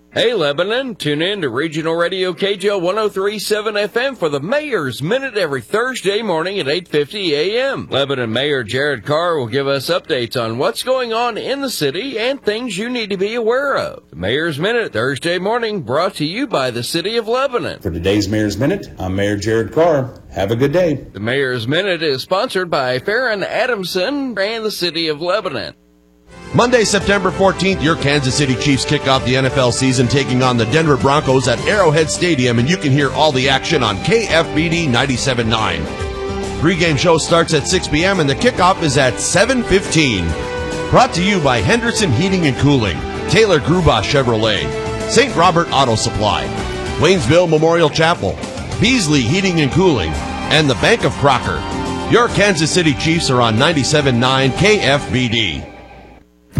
Hey, Lebanon, tune in to Regional Radio KJL 103.7 FM for the Mayor's Minute every Thursday morning at 8:50 a.m. Lebanon Mayor Jared Carr will give us updates on what's going on in the city and things you need to be aware of. The Mayor's Minute Thursday morning brought to you by the City of Lebanon. For today's Mayor's Minute, I'm Mayor Jared Carr. Have a good day. The Mayor's Minute is sponsored by Farron Adamson and the City of Lebanon. Monday, September 14th, your Kansas City Chiefs kick off the NFL season taking on the Denver Broncos at Arrowhead Stadium, and you can hear all the action on KFBD 97.9. Pre-game show starts at 6 p.m. and the kickoff is at 7:15. Brought to you by Henderson Heating and Cooling, Taylor Grubauer Chevrolet, St. Robert Auto Supply, Waynesville Memorial Chapel, Beasley Heating and Cooling, and the Bank of Crocker. Your Kansas City Chiefs are on 97.9 KFBD.